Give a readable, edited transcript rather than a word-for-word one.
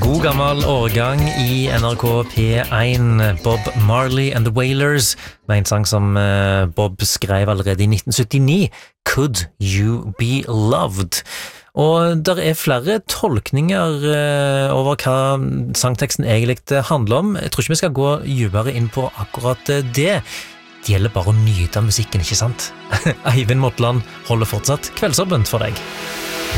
God gammel årgang i NRK P1, Bob Marley and the Wailers, med en sang som Bob skrev allerede i 1979, Could You Be Loved? Og der flere tolkninger over hva sangteksten egentlig handler om. Jeg tror ikke vi skal gå dypere inn på akkurat det. Det gjelder bare å nyte musikken, ikke sant? Eivind Motland holder fortsatt kveldsåpent for deg.